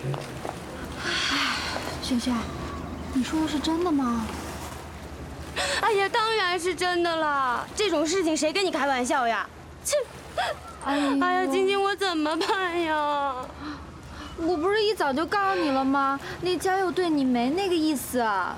萱萱，你说的是真的吗？ 哎呀，当然是真的了，这种事情谁跟你开玩笑呀？切！哎呀，晶晶，我怎么办呀？ 我不是一早就告诉你了吗？那佳佑对你没那个意思啊。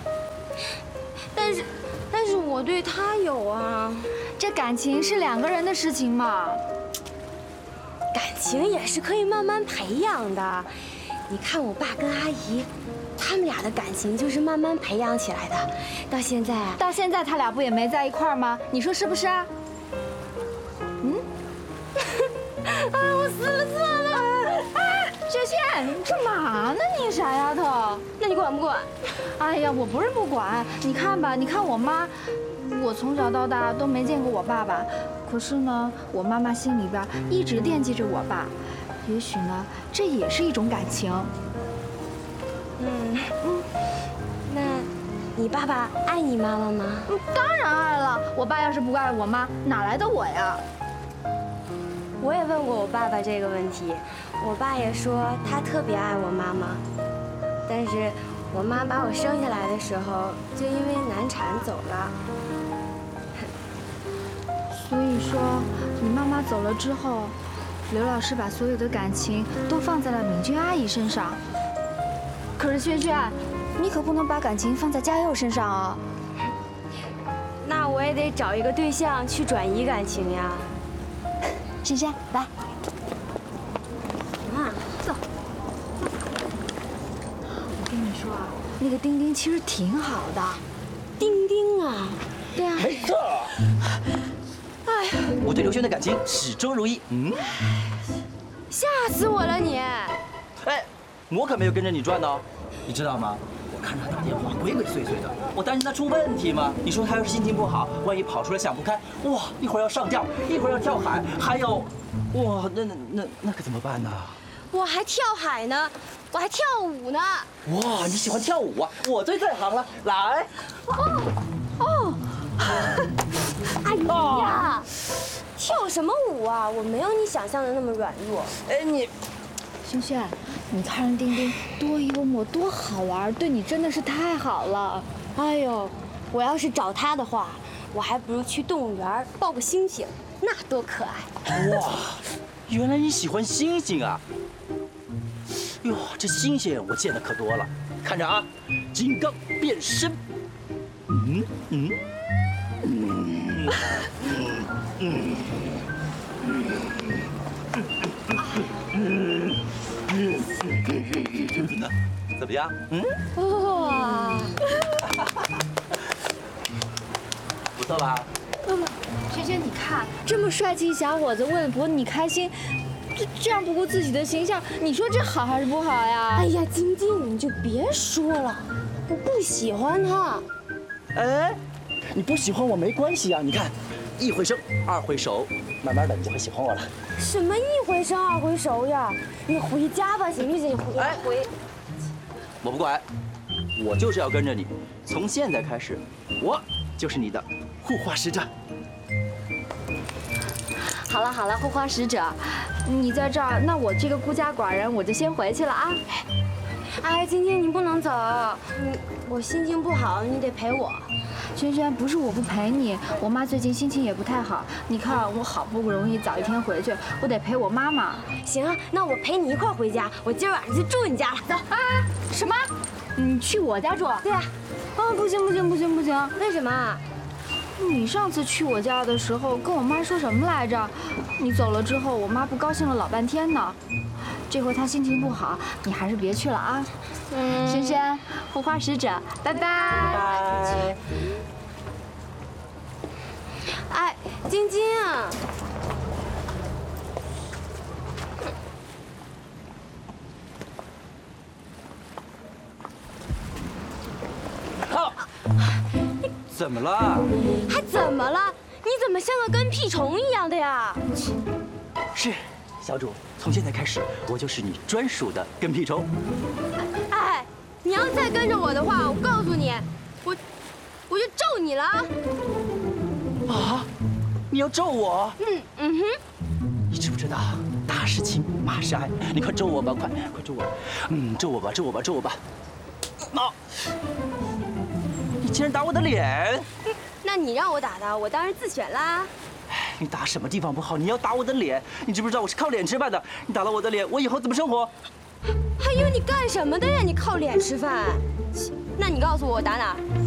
但是我对他有啊。 这感情是2个人的事情嘛。 感情也是可以慢慢培养的。你看我爸跟阿姨，他们俩的感情就是慢慢培养起来的。到现在他俩不也没在一块儿吗？你说是不是啊？ 哎，我死了！ 萱萱，你干嘛呢你，傻丫头？ 那你管不管？ 哎呀，我不是不管，你看吧，你看我妈，我从小到大都没见过我爸爸，可是呢，我妈妈心里边一直惦记着我爸，也许呢，这也是一种感情。 那你爸爸爱你妈妈吗？ 当然爱了，我爸要是不爱我妈，哪来的我呀？ 我也问过我爸爸这个问题，我爸也说他特别爱我妈妈，但是我妈把我生下来的时候就因为难产走了。 所以说，你妈妈走了之后，刘老师把所有的感情都放在了敏君阿姨身上。可是萱萱，你可不能把感情放在佳佑身上啊。 那我也得找一个对象去转移感情呀。 萱萱，来，走。我跟你说啊，那个丁丁其实挺好的。 丁丁啊， 对啊。 没错。 哎， 我对刘轩的感情始终如一。 吓死我了你！ 哎，我可没有跟着你转呢，你知道吗？我看他打电话鬼鬼祟祟的，我担心他出问题嘛。你说他要是心情不好，万一跑出来想不开，哇，一会儿要上吊，一会儿要跳海，还有，哇，那可怎么办呢？ 我还跳海呢，我还跳舞呢。 哇，你喜欢跳舞啊？我最在行了，来。 哎呀，跳什么舞啊？我没有你想象的那么软弱。 哎，你。 萱萱，你看人丁丁多幽默，多好玩，对你真的是太好了。 哎呦，我要是找他的话，我还不如去动物园抱个猩猩，那多可爱！ 哇，原来你喜欢猩猩啊！哟，这猩猩我见的可多了，看着啊，金刚变身，怎么样？ 哇， 不错吧？ 萱萱，你看这么帅气小伙子，为了博你开心，这样不顾自己的形象，你说这好还是不好呀？ 哎呀，晶晶，你就别说了，我不喜欢他。 哎，你不喜欢我没关系啊，你看，一回生，二回熟，慢慢的你就会喜欢我了。 什么一回生二回熟呀？你回家吧，行不行？回。 我不管，我就是要跟着你。从现在开始，我就是你的护花使者。 好了好了，护花使者，你在这儿，那我这个孤家寡人我就先回去了啊。 哎，晶晶，你不能走，我心情不好，你得陪我。 萱萱，不是我不陪你，我妈最近心情也不太好。你看我好不容易早一天回去，我得陪我妈妈。 行啊，那我陪你一块儿回家，我今儿晚上就住你家了。走啊？什么？你去我家住？ 对啊。 不行不行不行不行！ 为什么？ 你上次去我家的时候跟我妈说什么来着？你走了之后，我妈不高兴了老半天呢。这回她心情不好，你还是别去了啊。萱萱，护花使者，拜拜。 拜。 哎，晶晶。 怎么了？ 还怎么了？你怎么像个跟屁虫一样的呀？ 是，小主，从现在开始，我就是你专属的跟屁虫。 哎，你要再跟着我的话，我告诉你，我就咒你了啊！ 啊？你要咒我？ 嗯哼。 你知不知道，打爸是亲，妈是爱，你快揍我吧，快揍我，揍我吧，揍我吧，揍我吧。啊！你竟然打我的脸！ 那你让我打的，我当然自选啦。 你打什么地方不好？你要打我的脸，你知不知道我是靠脸吃饭的？你打了我的脸，我以后怎么生活？ 还以为你干什么的呀？你靠脸吃饭？那你告诉我打哪儿？